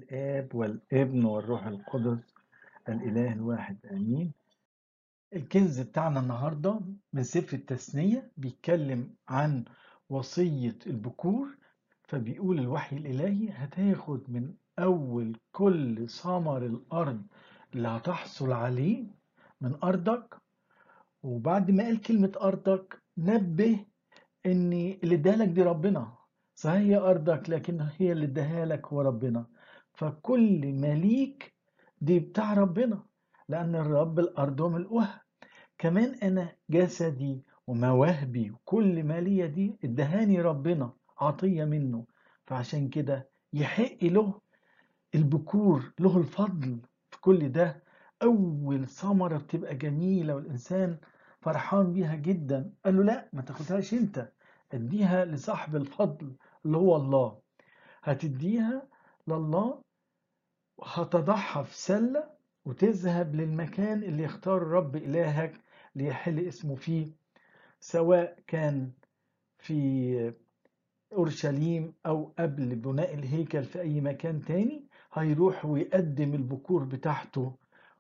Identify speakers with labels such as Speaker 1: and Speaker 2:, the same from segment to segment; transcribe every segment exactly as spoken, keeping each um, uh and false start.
Speaker 1: الآب والابن والروح القدس الإله الواحد آمين. الكنز بتاعنا النهاردة من سفر التثنية بيتكلم عن وصية البكور. فبيقول الوحي الإلهي هتاخد من أول كل ثمر الأرض اللي هتحصل عليه من أرضك. وبعد ما قال كلمة أرضك نبه إن اللي ادالك دي ربنا، صحيح هي أرضك لكن هي اللي اداها لك هو ربنا. فكل مليك دي بتاع ربنا، لأن الرب الأرض وملؤها. كمان أنا جسدي ومواهبي وكل مالية دي ادهاني ربنا عطية منه، فعشان كده يحق له البكور، له الفضل في كل ده. أول ثمرة بتبقى جميلة والإنسان فرحان بيها جدا، قال له لا ما تاخدهاش انت، اديها لصاحب الفضل اللي هو الله. هتديها لله، هتضعها في سلة وتذهب للمكان اللي يختار الرب إلهك ليحل اسمه فيه، سواء كان في أورشليم أو قبل بناء الهيكل في أي مكان تاني. هيروح ويقدم البكور بتاعته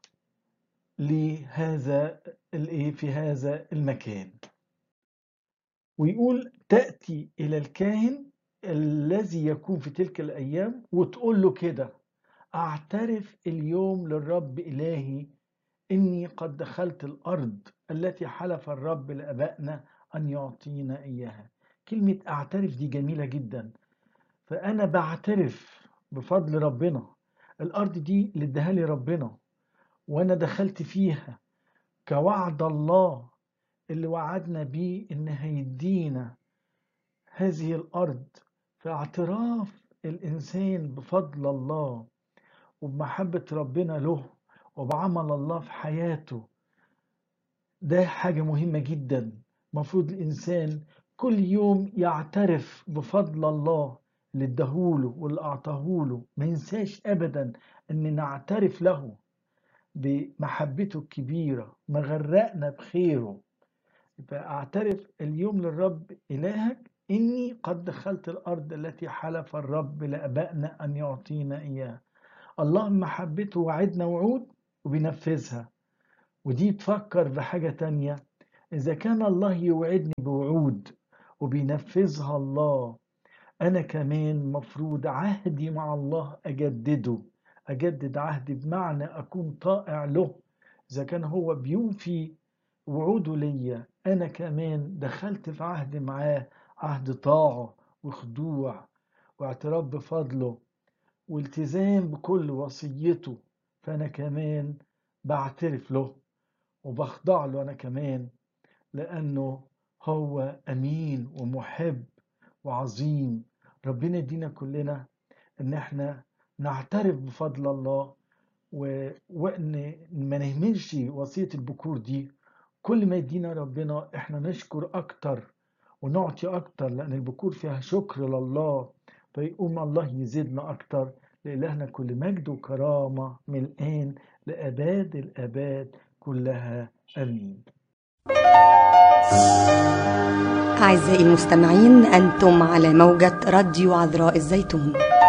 Speaker 1: لهذا الايه في هذا المكان. ويقول تأتي إلى الكاهن الذي يكون في تلك الأيام وتقول له كده: أعترف اليوم للرب إلهي إني قد دخلت الأرض التي حلف الرب لآبائنا أن يعطينا إياها. كلمة أعترف دي جميلة جدا. فأنا بعترف بفضل ربنا، الأرض دي اللي اداها لي ربنا وأنا دخلت فيها كوعد الله اللي وعدنا بيه إن هيدينا هذه الأرض. فاعتراف الإنسان بفضل الله وبمحبة ربنا له وبعمل الله في حياته، ده حاجة مهمة جدا. مفروض الإنسان كل يوم يعترف بفضل الله اللي اداهوله واللي أعطاهوله. ما ينساش أبدا أن نعترف له بمحبته الكبيرة، مغرقنا بخيره. فأعترف اليوم للرب إلهك إني قد دخلت الأرض التي حلف الرب لآبائنا أن يعطينا إياها. الله محبته وعدنا وعود وبينفذها. ودي تفكر بحاجة تانية، إذا كان الله يوعدني بوعود وبينفذها الله، أنا كمان مفروض عهدي مع الله أجدده. أجدد عهدي بمعنى أكون طائع له. إذا كان هو بيوفي وعوده ليا، أنا كمان دخلت في عهد معاه، عهد طاعة وخضوع واعتراف بفضله والتزام بكل وصيته. فأنا كمان بعترف له وبخضع له أنا كمان، لأنه هو أمين ومحب وعظيم. ربنا يدينا كلنا إن احنا نعترف بفضل الله وإن ما نهملش وصية البكور دي. كل ما يدينا ربنا احنا نشكر أكتر ونعطي أكتر، لأن البكور فيها شكر لله، فيقوم الله يزيدنا أكتر. لإلهنا كل مجد وكرامة من الآن لأباد الآباد كلها آمين.
Speaker 2: أعزائي المستمعين، أنتم على موجة راديو عذراء الزيتون.